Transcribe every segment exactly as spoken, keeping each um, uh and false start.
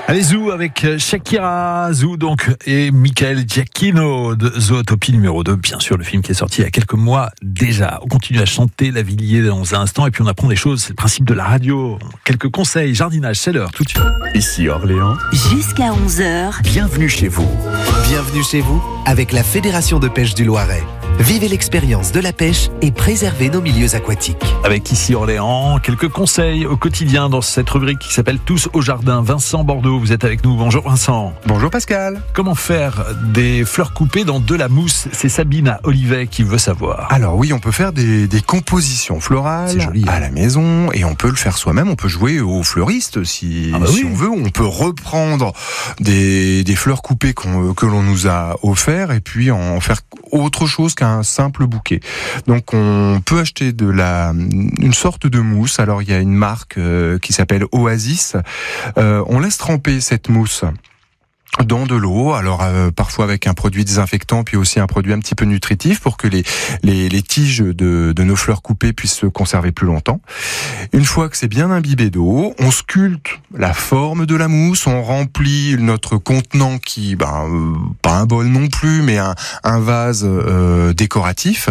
Allez, Zoo avec Shakira, Zoo donc, et Michael Giacchino de Zootopie numéro deux, bien sûr, le film qui est sorti il y a quelques mois déjà. On continue à chanter Lavilliers dans un instant et puis on apprend des choses, c'est le principe de la radio. Quelques conseils, jardinage, c'est l'heure, tout de suite. Ici Orléans. Jusqu'à onze heures. Bienvenue chez vous. Bienvenue chez vous avec la Fédération de pêche du Loiret. Vivez l'expérience de la pêche et préservez nos milieux aquatiques. Avec Ici Orléans, quelques conseils au quotidien dans cette rubrique qui s'appelle Tous au jardin. Vincent Bordeaux, vous êtes avec nous. Bonjour Vincent. Bonjour Pascal. Comment faire des fleurs coupées dans de la mousse? C'est Sabine à Olivet qui veut savoir. Alors oui, on peut faire des, des compositions florales C'est joli, hein. à la maison et on peut le faire soi-même. On peut jouer au fleuriste si, Ah bah si oui. on veut. On peut reprendre des, des fleurs coupées qu'on, que l'on nous a offert et puis en faire autre chose qu'un simple bouquet. Donc on peut acheter de la une sorte de mousse. Alors il y a une marque euh, qui s'appelle Oasis. Euh, on laisse tremper cette mousse dans de l'eau, alors euh, parfois avec un produit désinfectant, puis aussi un produit un petit peu nutritif pour que les les, les tiges de, de nos fleurs coupées puissent se conserver plus longtemps. Une fois que c'est bien imbibé d'eau, on sculpte la forme de la mousse, on remplit notre contenant qui, ben, euh, pas un bol non plus, mais un, un vase euh, décoratif,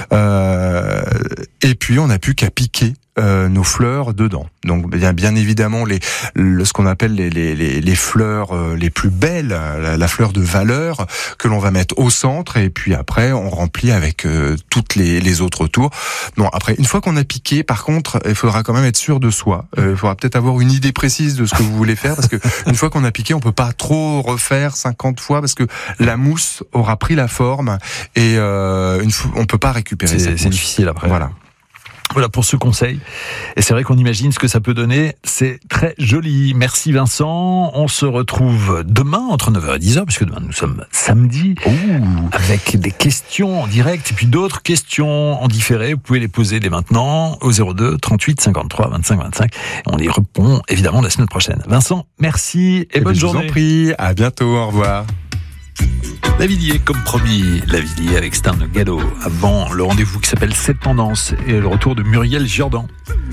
euh, et puis on n'a plus qu'à piquer Euh, nos fleurs dedans. Donc bien, bien évidemment les, le, ce qu'on appelle les, les, les, les fleurs euh, les plus belles, la, la fleur de valeur que l'on va mettre au centre et puis après on remplit avec euh, toutes les, les autres autour. Non, après une fois qu'on a piqué, par contre, il faudra quand même être sûr de soi. Euh, il faudra peut-être avoir une idée précise de ce que vous voulez faire parce que une fois qu'on a piqué, on peut pas trop refaire cinquante fois parce que la mousse aura pris la forme et euh, une fois, on peut pas récupérer C'est, cette c'est mousse. difficile après. Voilà. Voilà pour ce conseil. Et c'est vrai qu'on imagine ce que ça peut donner. C'est très joli. Merci Vincent. On se retrouve demain entre neuf heures et dix heures, puisque demain nous sommes samedi, Ouh. avec des questions en direct et puis d'autres questions en différé. Vous pouvez les poser dès maintenant au zéro deux trente-huit cinquante-trois vingt-cinq vingt-cinq. On y répond évidemment la semaine prochaine. Vincent, merci et Eh bonne bien, journée. Je vous en prie. À bientôt. Au revoir. Lavilliers, comme promis, Lavilliers avec Stan Gallo. Avant le rendez-vous qui s'appelle sept tendances et le retour de Muriel Jordan.